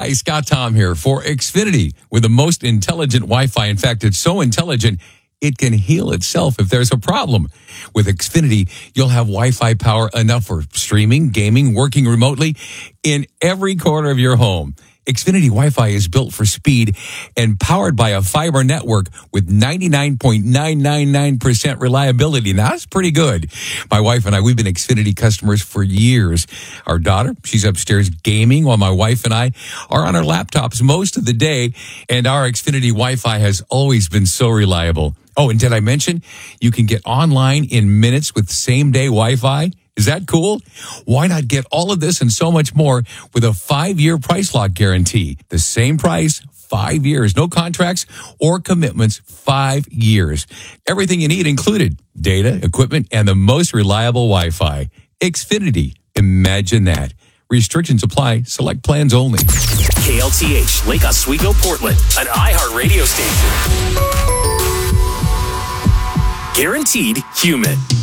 Hi, Scott Tom here for Xfinity with the most intelligent Wi-Fi. In fact, it's so intelligent, it can heal itself if there's a problem. With Xfinity, you'll have Wi-Fi power enough for streaming, gaming, working remotely in every corner of your home. Xfinity Wi-Fi is built for speed and powered by a fiber network with 99.999% reliability. Now, that's pretty good. My wife and I, we've been Xfinity customers for years. Our daughter, she's upstairs gaming while my wife and I are on our laptops most of the day. And our Xfinity Wi-Fi has always been so reliable. Oh, and did I mention you can get online in minutes with same-day Wi-Fi? Is that cool? Why not get all of this and so much more with a 5-year price lock guarantee? The same price, 5 years. No contracts or commitments, 5 years. Everything you need included. Data, equipment, and the most reliable Wi-Fi. Xfinity. Imagine that. Restrictions apply. Select plans only. KLTH, Lake Oswego, Portland. An iHeart radio station. Guaranteed human.